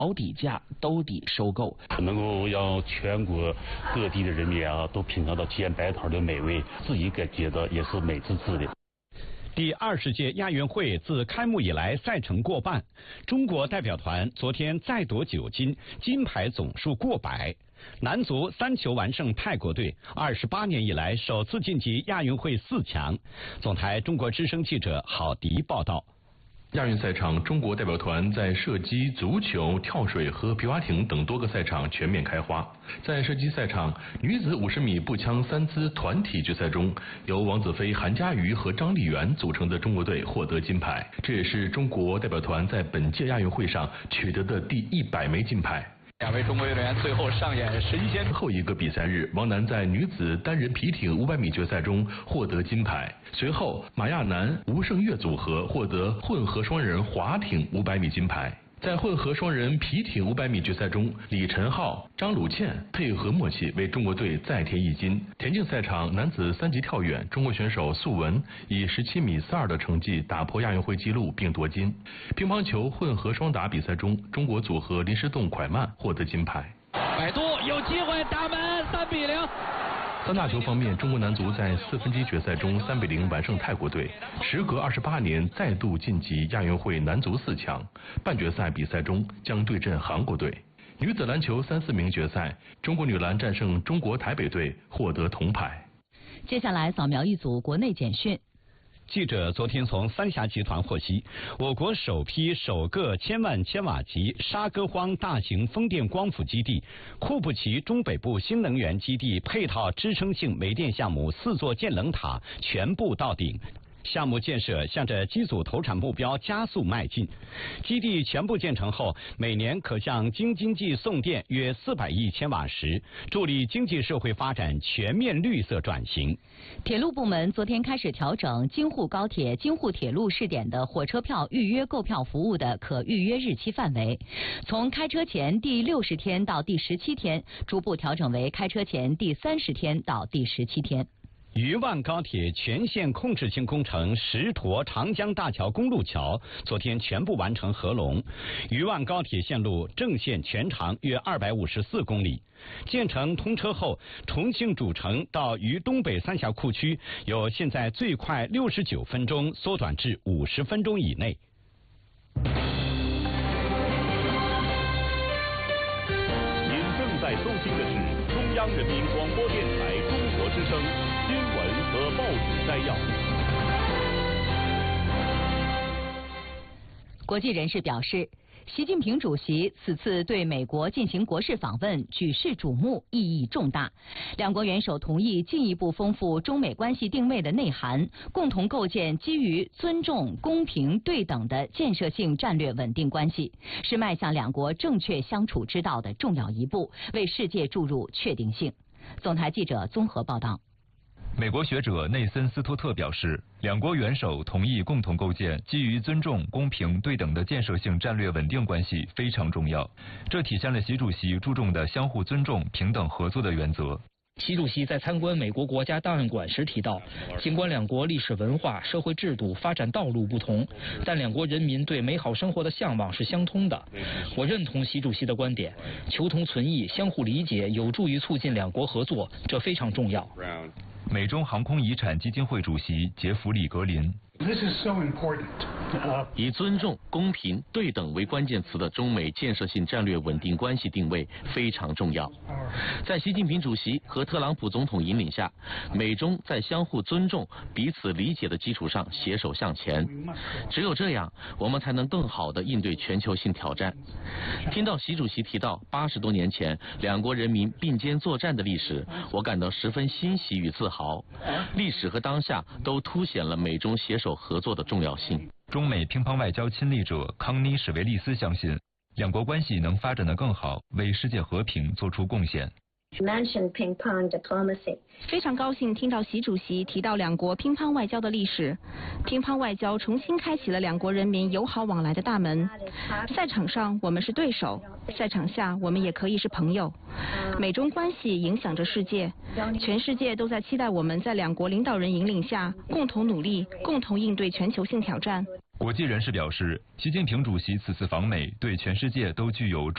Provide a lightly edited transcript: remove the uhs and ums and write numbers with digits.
保底价都得收购， 能够让全国各地的人民啊都品尝到煎白桃的美味，自己感觉到也是美滋滋的。 第20届亚运会自开幕以来赛程过半，中国代表团昨天再夺9金，金牌总数过100。男足3球完胜泰国队，28年以来首次晋级亚运会4强。总台中国之声记者郝迪报道。 亚运赛场，中国代表团在射击、足球、跳水和皮划艇等多个赛场全面开花。在射击赛场，女子50米步枪3姿团体决赛中，由王子飞、韩佳瑜和张丽媛组成的中国队获得金牌，这也是中国代表团在本届亚运会上取得的第100枚金牌。 2位中国运动员最后上演神仙。 后一个比赛日，王楠在女子单人皮艇500米决赛中获得金牌。随后，马亚楠、吴胜月组合获得混合双人划艇500米金牌。在混合双人皮艇500米决赛中，李晨浩、张鲁倩配合默契为中国队再添1金。田径赛场，男子3级跳远，中国选手素文以17米42的成绩打破亚运会纪录并夺金。乒乓球混合双打比赛中，中国组合林诗栋、蒯曼获得金牌。 百度有机会打门，3比0。 三大球方面，中国男足在4分之一决赛中3比0完胜泰国队，时隔28年再度晋级亚运会男足4强。半决赛比赛中将对阵韩国队。女子篮球3、4名决赛，中国女篮战胜中国台北队，获得铜牌。 接下来扫描一组国内简讯。 记者昨天从三峡集团获悉，我国首个1000万千瓦级沙歌荒大型风电光伏基地库布齐中北部新能源基地配套支撑性煤电项目4座建冷塔全部到顶。项目建设向着机组投产目标加速迈进。基地全部建成后，每年可向京津冀送电约400亿千瓦时，助力经济社会发展全面绿色转型。 铁路部门昨天开始调整京沪高铁、京沪铁路试点的火车票预约购票服务的可预约日期范围，从开车前第60天到第17天，逐步调整为开车前第30天到第17天。 渝万高铁全线控制性工程石沱长江大桥公路桥昨天全部完成合龙。渝万高铁线路正线全长约254公里。建成通车后，重庆主城到渝东北三峡库区由现在最快69分钟缩短至50分钟以内。 您正在收听的是中央人民广播电台中国之声新闻和报纸摘要。 国际人士表示，习近平主席此次对美国进行国事访问，举世瞩目，意义重大。两国元首同意进一步丰富中美关系定位的内涵，共同构建基于尊重、公平、对等的建设性战略稳定关系，是迈向两国正确相处之道的重要一步，为世界注入确定性。总台记者综合报道。 美国学者内森斯托特表示，两国元首同意共同构建基于尊重、公平、对等的建设性战略稳定关系非常重要，这体现了习主席注重的相互尊重、平等合作的原则。 习主席在参观美国国家档案馆时提到，尽管两国历史文化、社会制度、发展道路不同，但两国人民对美好生活的向往是相通的。我认同习主席的观点，求同存异、相互理解有助于促进两国合作，这非常重要。 美中航空遗产基金会主席杰弗里·格林。 以尊重、公平、对等为关键词的中美建设性战略稳定关系定位非常重要。在习近平主席和特朗普总统引领下，美中在相互尊重、彼此理解的基础上携手向前。只有这样，我们才能更好地应对全球性挑战。听到习主席提到80多年前两国人民并肩作战的历史，我感到十分欣喜与自豪。历史和当下都凸显了美中携手合作的重要性。 中美乒乓外交亲历者康妮·史维利斯相信，两国关系能发展得更好，为世界和平做出贡献。 非常高兴听到习主席提到两国乒乓外交的历史。乒乓外交重新开启了两国人民友好往来的大门。赛场上我们是对手，赛场下我们也可以是朋友。美中关系影响着世界，全世界都在期待我们在两国领导人引领下共同努力，共同应对全球性挑战。 国际人士表示，习近平主席此次访美对全世界都具有